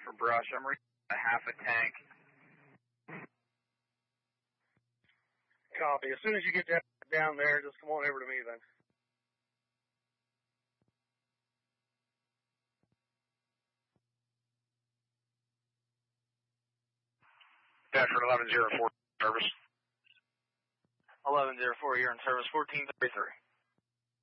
for brush. I'm reading a half a tank. Copy. As soon as you get down there, just come on over to me then. Bedford 1104 service. 1104, you're in service 1433.